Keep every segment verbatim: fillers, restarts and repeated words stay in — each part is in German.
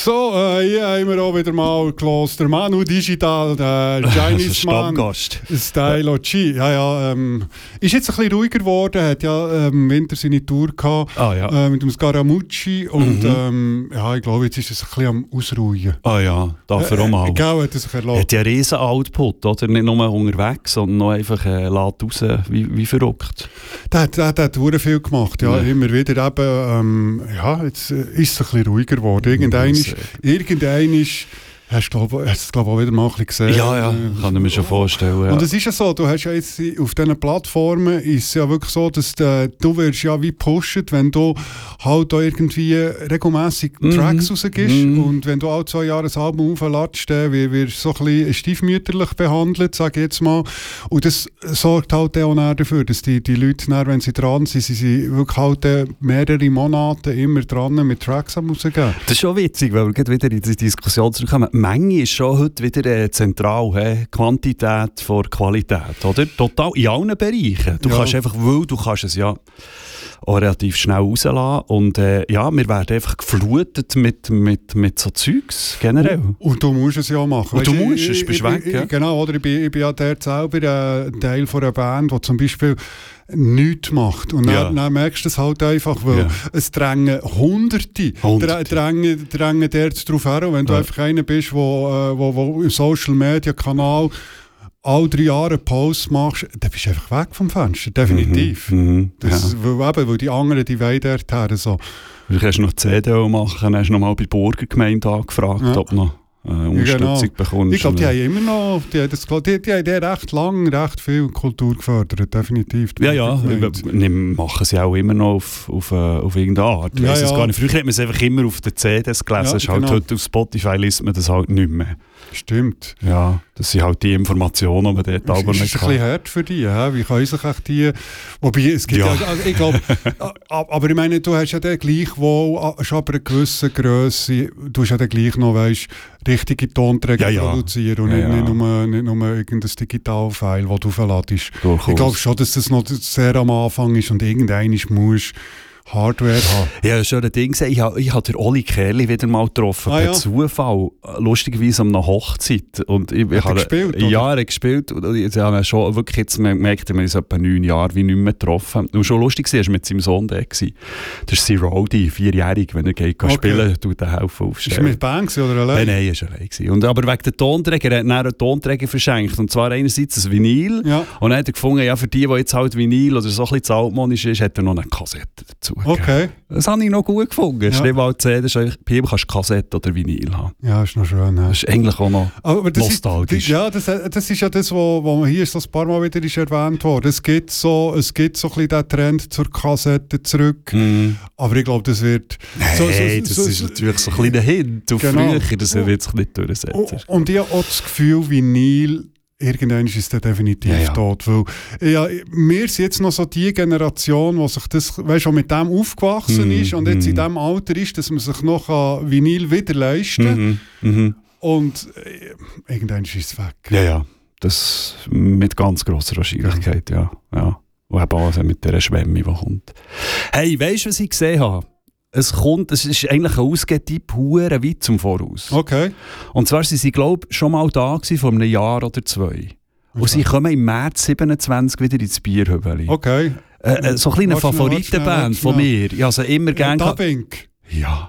So, äh, hier haben wir auch wieder mal gehört. Der Manu Digital, der Chinese Man, Style O G. Ja, ja, ähm, ist jetzt ein bisschen ruhiger geworden, hat ja im ähm, Winter seine Tour gehabt, ah, ja. äh, mit dem Scaramucci und mhm. ähm, ja, ich glaube, jetzt ist es ein bisschen am Ausruhen. Ah ja, dafür äh, auch mal. Genau, hat er sich erlaubt. Hat ja einen riesen Output, oder? Nicht nur unterwegs, sondern noch einfach äh, lässt raus, wie, wie verrückt. Der hat, der, der hat sehr viel gemacht, ja, ja. Immer wieder eben, ähm, ja, jetzt äh, ist es ein bisschen ruhiger geworden. Irgendein ist, irgendein ist, hast du glaube ich glaub auch wieder mal ein bisschen gesehen. Ja, ja, kann ich mir schon vorstellen. Ja. Und es ist ja so, du hast ja jetzt auf diesen Plattformen ist es ja wirklich so, dass de, du wirst ja wie pushet, wenn du halt da irgendwie regelmässig mm. Tracks rausgibst mm. und wenn du alle zwei Jahre ein Album aufladest, dann wirst du so ein bisschen stiefmütterlich behandelt, sage ich jetzt mal. Und das sorgt halt auch dafür, dass die, die Leute, dann, wenn sie dran sind, sie sind wirklich halt mehrere Monate immer dran mit Tracks am rausgeben. Das ist schon witzig, weil wir wieder in die Diskussion zurückkommen. Die Menge ist schon heute wieder äh, zentral, he? Quantität vor Qualität, oder? Total in allen Bereichen. Du ja. kannst einfach, weil du kannst es ja auch relativ schnell rauslassen und äh, ja, wir werden einfach geflutet mit, mit, mit so Zeugs generell. Und, und du musst es ja machen. Und weißt, du musst es, bist ich, weg. Ich, ja. Genau, oder? Ich bin, ich bin ja der selber äh, Teil von einer Band, die zum Beispiel nichts macht. Und dann, ja. dann merkst du es halt einfach, weil ja. es drängen Hunderte, Hunderte. drängen, drängen dort drauf her. Und wenn du ja. einfach einer bist, der wo, wo, wo im Social-Media-Kanal alle drei Jahre Posts machst, dann bist du einfach weg vom Fenster, definitiv. Mhm. Das, ja. weil, eben, weil die anderen, die wollen dort her. So. Du kannst noch C D machen, dann hast du noch mal bei der Burgergemeinde angefragt, ja. ob noch äh, Unterstützung ja, genau. bekommst. Ich glaube, die haben immer noch, die, das, die, die haben recht lang, recht viel Kultur gefördert, definitiv. Ja, ja, wir machen sie auch immer noch auf, auf, auf irgendeine Art. Ja, ja. Gar nicht. Früher hat man es einfach immer auf den C Ds gelesen, ja, genau. halt heute auf Spotify liest man das halt nicht mehr. Stimmt. Ja, das sind halt die Informationen, die man dort aber nicht kann. Das ist ein bisschen hart für die, he? Wie können sich echt die... Wobei, es gibt ja... ja also ich glaube, aber ich meine, du hast ja dann gleichwohl schon aber eine gewisse Grösse, du hast ja dann gleich noch, weißt, richtige Tonträger ja, ja. produzieren und ja, ja. Nicht, nicht, nur, nicht nur irgendein Digitalfile, das du verladest. Ich glaube schon, dass das noch sehr am Anfang ist und irgendeiner muss Hardware haben. Ja, schon ein Ding gesehen. Ich habe ich hab den Oli Kerli wieder mal getroffen, ah, per ja. Zufall, lustigerweise an einer Hochzeit. Und ich, ich hat er gespielt? Oder? Ja, er hat gespielt. Und ich habe schon wirklich jetzt gemerkt, wir haben uns etwa neun Jahre wie nicht mehr getroffen. Und schon lustig war, er war mit seinem Sohn da. Das ist sein Roadie, vierjährig, wenn er geht okay. spielen, tut er helfen aufstellen. Ist er mit Band oder allein? Nein, nein, er war allein. Und, aber wegen der Tonträger, er hat dann einen Tonträger verschenkt. Und zwar einerseits ein Vinyl. Ja. Und dann hat er gefunden, ja, für die, die jetzt halt Vinyl oder so ein bisschen zu altmodisch ist, hat er noch eine Kassette dazu. Okay. Das habe ich noch gut gefunden. Ja. Schreib mal C D, bei ihm kannst du Kassette oder Vinyl haben. Ja, ist noch schön. Ja. Das ist eigentlich auch noch aber das nostalgisch. Ist, ja, das, das ist ja das, wo, wo hier so ein paar Mal wieder ist erwähnt wurde. Es gibt so, es gibt so ein bisschen den Trend zur Kassette zurück. Mm. Aber ich glaube, das wird... Nein, so, so, das so, ist natürlich so ein kleiner Hint auf genau. früher. Das wird sich nicht durchsetzen. Und, und ich habe auch das Gefühl, Vinyl... Irgendwann ist es definitiv ja, ja. tot. Weil, ja, wir sind jetzt noch so die Generation, die sich das, weißt, mit dem aufgewachsen mm, ist und jetzt mm. in dem Alter ist, dass man sich noch an Vinyl wieder leisten kann. Mm, mm. Und äh, irgendwann ist es weg. Ja, ja. Das mit ganz grosser Wahrscheinlichkeit, ja. ja. ja. Und eben auch mit dieser Schwemme, die kommt. Hey, weißt du, was ich gesehen habe? Es kommt, es ist eigentlich ein Ausgetipp hure weit zum Voraus. Okay. Und zwar sind sie, glaube ich, schon mal da gewesen, vor einem Jahr oder zwei. Okay. Und sie kommen im März siebenundzwanzig wieder ins Bierhübeli. Okay. Äh, äh, so eine kleine Favoritenband von mir. Ich habe sie immer gerne... Dabink. Ja.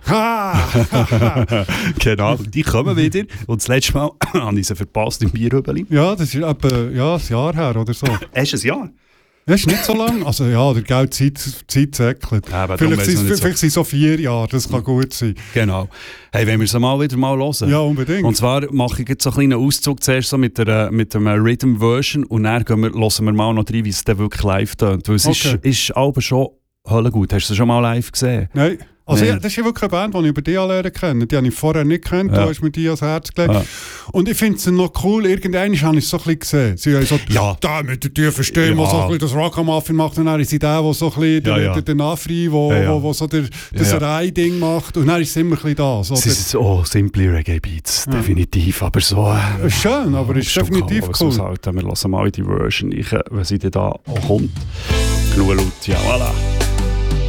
Genau, die kommen wieder. Und das letzte Mal habe ich sie verpasst im Bierhübeli. Ja, das ist etwa ja, ein Jahr her oder so. Hast du ein Jahr? Das ist nicht so lang. Also ja, der Geld Zeit, Zeit säckelt. Ja, vielleicht sind es so. so vier Jahre, das kann gut sein. Genau. Hey, wenn wir es mal wieder mal hören. Ja, unbedingt. Und zwar mache ich jetzt so einen kleinen Auszug zuerst so mit der mit einer Rhythm-Version und dann gehen wir, hören wir mal noch rein, wie es dann wirklich live tönt. Weil es okay. ist, ist aber schon höllengut. Hast du es schon mal live gesehen? Nein. Also ja, das ist ja wirklich eine Band, die ich über die lernen kenne. Die habe ich vorher nicht gekannt, ja. Du hast mir die ans Herz gelegt. Ja. Und ich finde es noch cool, irgendwann habe ich es so ein bisschen gesehen. Sie haben so, ja. da mit der Tür verstehen, ja. der so ein bisschen das Rockamuffin macht. Und dann ist sie der, der so ein bisschen ja, ja. der, der Nafri, der ja, ja. wo so der, das ja, ja. Reih-Ding macht. Und dann ist es immer ein bisschen das. Es ist so simple Reggae-Beats, ja. definitiv. Aber so... Äh, schön, aber es ist definitiv cool. Halt, wir hören mal in die Version, wenn sie da auch kommt. Genug laut, ja, voilà.